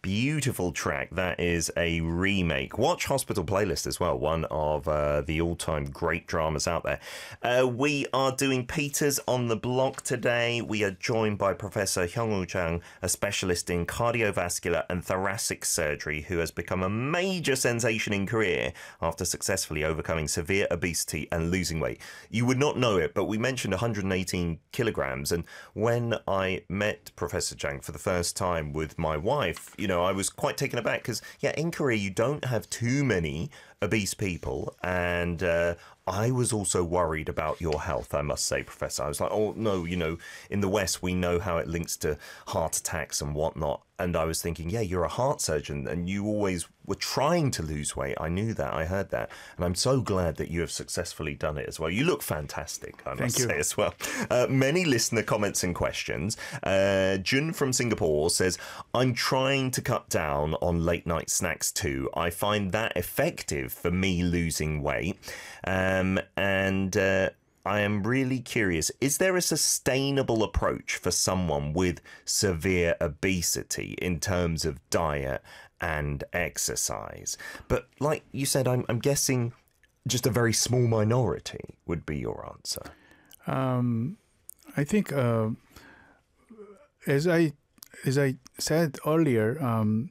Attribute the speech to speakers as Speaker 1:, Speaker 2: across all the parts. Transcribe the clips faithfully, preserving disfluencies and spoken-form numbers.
Speaker 1: Beautiful track. That is a remake. Watch Hospital Playlist as well, one of uh, the all-time great dramas out there. Uh, we are doing Peters on the Block today. We are joined by Professor Hyung-woo Chang, a specialist in cardiovascular and thoracic surgery, who has become a major sensation in Korea after successfully overcoming severe obesity and losing weight. You would not know it, but we mentioned one hundred eighteen kilograms, and when I met Professor Chang for the first time with my wife, you know, I was quite taken aback because, yeah, in Korea you don't have too many obese people, and uh, I was also worried about your health, I must say, Professor. I was like, oh, no, you know, in the West we know how it links to heart attacks and whatnot, and I was thinking, yeah, you're a heart surgeon and you always were trying to lose weight. I knew that, I heard that, and I'm so glad that you have successfully done it as well. You look fantastic, I must say as well. Uh, many listener comments and questions. Uh, Jun from Singapore says, I'm trying to cut down on late night snacks too. I find that effective for me losing weight. Um, and uh, I am really curious, is there a sustainable approach for someone with severe obesity in terms of diet and exercise? But like you said, I'm, I'm guessing just a very small minority would be your answer.
Speaker 2: Um, I think, uh, as I as I said earlier, um,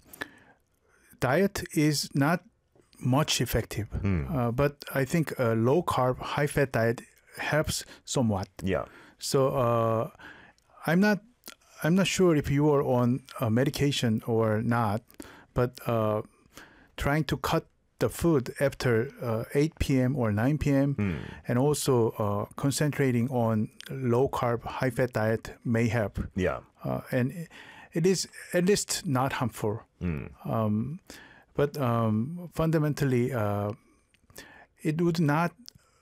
Speaker 2: diet is not much effective, mm. uh, but I think a low carb, high fat diet helps somewhat.
Speaker 1: Yeah.
Speaker 2: So uh, I'm not I'm not sure if you are on a medication or not, but uh, trying to cut the food after uh, eight p.m. or nine p.m. Mm. and also uh, concentrating on low carb, high fat diet may help.
Speaker 1: Yeah.
Speaker 2: Uh, and it is at least not harmful. Mm. Um, but um, fundamentally, uh, it would not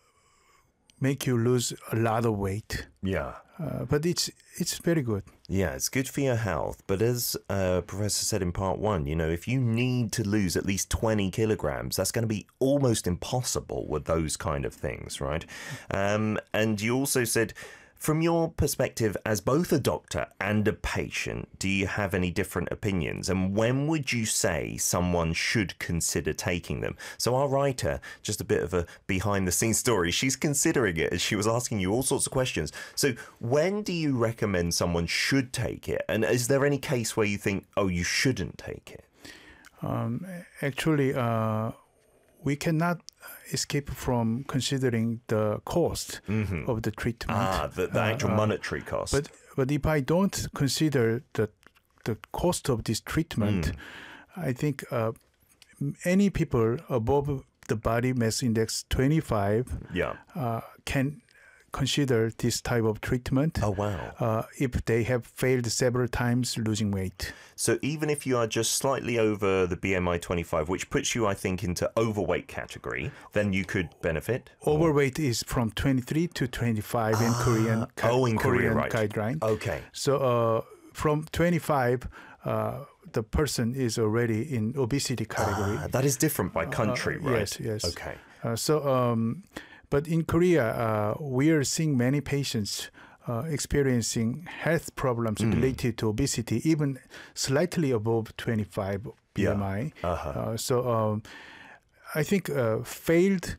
Speaker 2: make you lose a lot of weight.
Speaker 1: Yeah.
Speaker 2: Uh, but it's it's very good.
Speaker 1: Yeah, it's good for your health. But as uh, Professor said in part one, you know, if you need to lose at least twenty kilograms, that's going to be almost impossible with those kind of things, right? Um, and you also said, from your perspective as both a doctor and a patient, do you have any different opinions? And when would you say someone should consider taking them? So our writer, just a bit of a behind-the-scenes story, she's considering it as she was asking you all sorts of questions. So when do you recommend someone should take it? And is there any case where you think, oh, you shouldn't take it?
Speaker 2: Um, actually, uh, we cannot escape from considering the cost mm-hmm. of the treatment.
Speaker 1: Ah, the, the actual uh, monetary cost.
Speaker 2: But but if I don't consider the the cost of this treatment, mm. I think uh, any people above the body mass index twenty-five
Speaker 1: yeah.
Speaker 2: uh, can consider this type of treatment.
Speaker 1: Oh, wow.
Speaker 2: Uh, if they have failed several times losing weight.
Speaker 1: So even if you are just slightly over the B M I twenty-five, which puts you, I think, into overweight category, then you could benefit?
Speaker 2: Overweight or? Is from twenty-three to twenty-five ah, in Korean,
Speaker 1: oh, in
Speaker 2: Korean
Speaker 1: Korea, right.
Speaker 2: guideline.
Speaker 1: Okay.
Speaker 2: So uh, from twenty-five, uh, the person is already in obesity category.
Speaker 1: Ah, that is different by country,
Speaker 2: uh,
Speaker 1: right?
Speaker 2: Yes, yes.
Speaker 1: Okay.
Speaker 2: Uh, so... Um, But in Korea, uh, we are seeing many patients uh, experiencing health problems mm. related to obesity, even slightly above twenty-five B M I.
Speaker 1: Yeah. Uh-huh.
Speaker 2: Uh, so um, I think a failed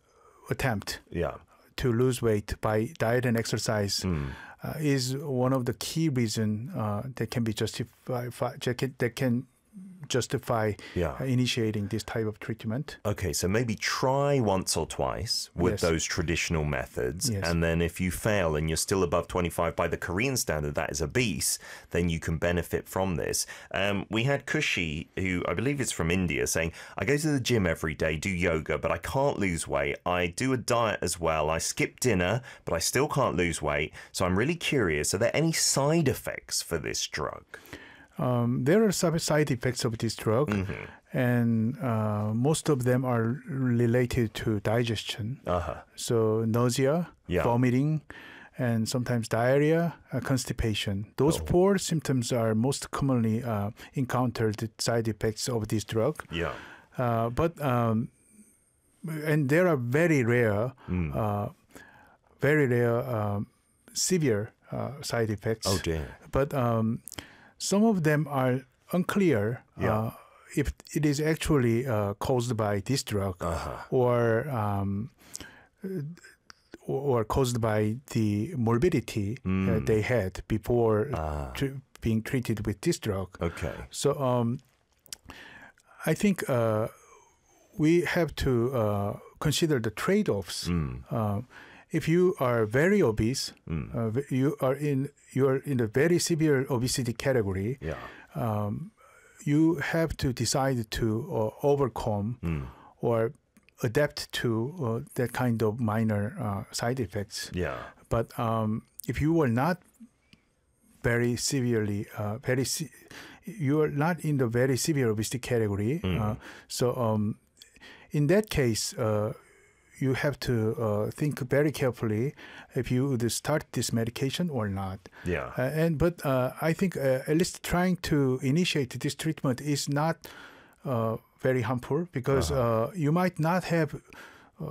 Speaker 2: attempt
Speaker 1: yeah.
Speaker 2: to lose weight by diet and exercise mm. uh, is one of the key reasons uh, that can be justified, that can justify
Speaker 1: yeah.
Speaker 2: uh, initiating this type of treatment.
Speaker 1: Okay, so maybe try once or twice with
Speaker 2: yes.
Speaker 1: those traditional methods,
Speaker 2: yes.
Speaker 1: and then if you fail and you're still above twenty-five by the Korean standard, that is obese, then you can benefit from this. Um, we had Kushi, who I believe is from India, saying, I go to the gym every day, do yoga, but I can't lose weight. I do a diet as well. I skip dinner, but I still can't lose weight. So I'm really curious, are there any side effects for this drug?
Speaker 2: Um, there are some side effects of this drug, mm-hmm. and uh, most of them are related to digestion.
Speaker 1: Uh-huh.
Speaker 2: So nausea,
Speaker 1: yeah.
Speaker 2: vomiting, and sometimes diarrhea, uh, constipation. Those oh. four symptoms are most commonly uh, encountered side effects of this drug.
Speaker 1: Yeah.
Speaker 2: Uh, but um, and there are very rare, mm. uh, very rare um, severe uh, side effects.
Speaker 1: Oh dear.
Speaker 2: But um, some of them are unclear
Speaker 1: Yeah.
Speaker 2: uh, if it is actually uh, caused by this drug
Speaker 1: Uh-huh.
Speaker 2: or um, or caused by the morbidity
Speaker 1: Mm.
Speaker 2: uh, they had before
Speaker 1: Ah.
Speaker 2: tr- being treated with this drug.
Speaker 1: Okay.
Speaker 2: So um, I think uh, we have to uh, consider the trade-offs.
Speaker 1: Mm.
Speaker 2: Uh, if you are very obese,
Speaker 1: Mm.
Speaker 2: uh, v- you are in you are in a very severe obesity category.
Speaker 1: Yeah.
Speaker 2: Um, you have to decide to uh, overcome
Speaker 1: Mm.
Speaker 2: or adapt to uh, that kind of minor uh, side effects.
Speaker 1: Yeah.
Speaker 2: But um, if you were not very severely, uh, very se- you are not in the very severe obesity category.
Speaker 1: Mm.
Speaker 2: Uh, so um, in that case, uh, you have to uh, think very carefully if you would start this medication or not.
Speaker 1: Yeah.
Speaker 2: Uh, and but uh, I think uh, at least trying to initiate this treatment is not uh, very harmful because
Speaker 1: Uh-huh.
Speaker 2: uh, you might not have uh,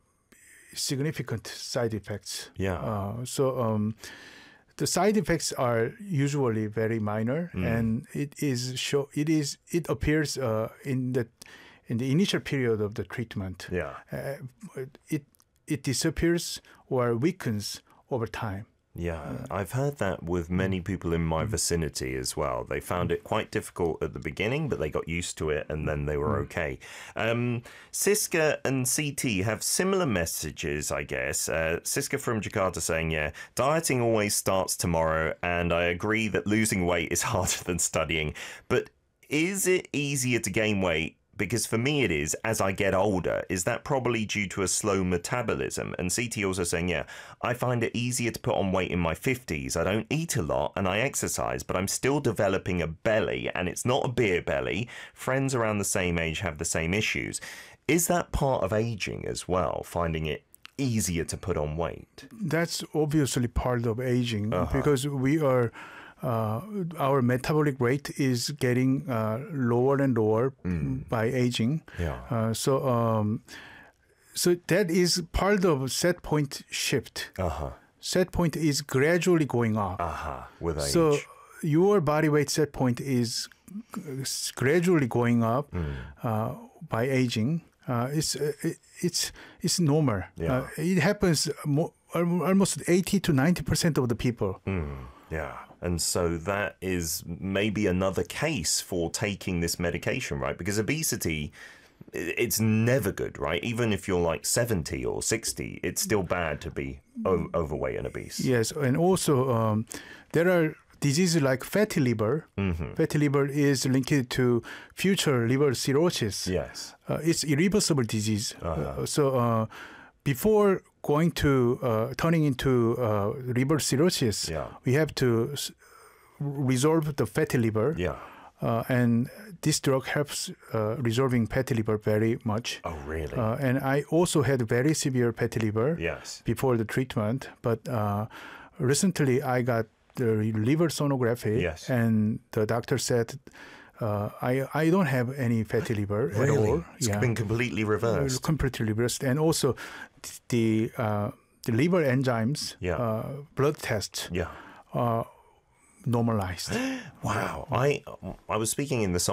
Speaker 2: significant side effects.
Speaker 1: Yeah.
Speaker 2: Uh, so um, the side effects are usually very minor,
Speaker 1: Mm.
Speaker 2: and it is show it is it appears uh, in the in the initial period of the treatment.
Speaker 1: Yeah.
Speaker 2: Uh, it it disappears or weakens over time.
Speaker 1: Yeah, I've heard that with many people in my vicinity as well. They found it quite difficult at the beginning, but they got used to it and then they were okay. Um, Siska and C T have similar messages, I guess. Uh, Siska from Jakarta saying, yeah, dieting always starts tomorrow, and I agree that losing weight is harder than studying. But is it easier to gain weight? Because for me it is, as I get older. Is that probably due to a slow metabolism? And C T also saying, yeah, I find it easier to put on weight in my fifties. I don't eat a lot and I exercise, but I'm still developing a belly, and it's not a beer belly. Friends around the same age have the same issues. Is that part of aging as well, finding it easier to put on weight?
Speaker 2: That's obviously part of aging
Speaker 1: Uh-huh.
Speaker 2: because we are uh, our metabolic rate is getting uh, lower and lower
Speaker 1: Mm.
Speaker 2: by aging.
Speaker 1: Yeah.
Speaker 2: Uh, so um, so that is part of set point shift.
Speaker 1: Uh-huh.
Speaker 2: Set point is gradually going up.
Speaker 1: Uh-huh. With age.
Speaker 2: So your body weight set point is g- gradually going up
Speaker 1: Mm.
Speaker 2: uh, by aging. Uh, it's uh, it, it's it's normal.
Speaker 1: Yeah.
Speaker 2: Uh, it happens mo- al- almost eighty to ninety percent of the people.
Speaker 1: Mm, yeah. And so that is maybe another case for taking this medication, right? Because obesity, i- it's never good, right? Even if you're like seventy or sixty, it's still bad to be o- overweight and obese.
Speaker 2: Yes, and also um, there are diseases like fatty liver.
Speaker 1: Mm-hmm.
Speaker 2: Fatty liver is linked to future liver cirrhosis.
Speaker 1: Yes.
Speaker 2: Uh, it's irreversible disease.
Speaker 1: Uh-huh.
Speaker 2: Uh, so uh, before going to uh, turning into uh, liver cirrhosis,
Speaker 1: Yeah.
Speaker 2: we have to s- resolve the fatty liver.
Speaker 1: Yeah.
Speaker 2: Uh, and this drug helps uh, resolving fatty liver very much.
Speaker 1: Oh, really?
Speaker 2: Uh, and I also had very severe fatty liver
Speaker 1: yes.
Speaker 2: before the treatment, but uh, recently I got the liver sonography,
Speaker 1: Yes.
Speaker 2: and the doctor said uh, I I don't have any fatty liver at
Speaker 1: Really?
Speaker 2: all.
Speaker 1: It's been completely reversed.
Speaker 2: completely reversed, and also the uh, the liver enzymes,
Speaker 1: Yeah.
Speaker 2: uh, blood tests
Speaker 1: Yeah.
Speaker 2: are normalized.
Speaker 1: Wow. I I was speaking in the